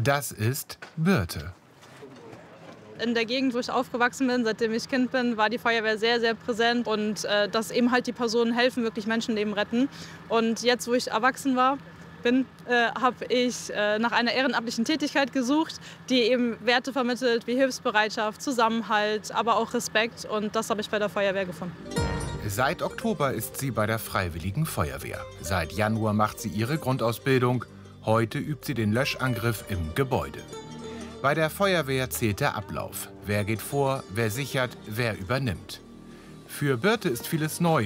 Das ist Birte. In der Gegend, wo ich aufgewachsen bin, seitdem ich Kind bin, war die Feuerwehr sehr, sehr präsent. Und dass eben halt die Personen helfen, wirklich Menschenleben retten. Und jetzt, wo ich erwachsen bin, habe ich nach einer ehrenamtlichen Tätigkeit gesucht, die eben Werte vermittelt wie Hilfsbereitschaft, Zusammenhalt, aber auch Respekt. Und das habe ich bei der Feuerwehr gefunden. Seit Oktober ist sie bei der Freiwilligen Feuerwehr. Seit Januar macht sie ihre Grundausbildung. Heute übt sie den Löschangriff im Gebäude. Bei der Feuerwehr zählt der Ablauf. Wer geht vor, wer sichert, wer übernimmt. Für Birte ist vieles neu.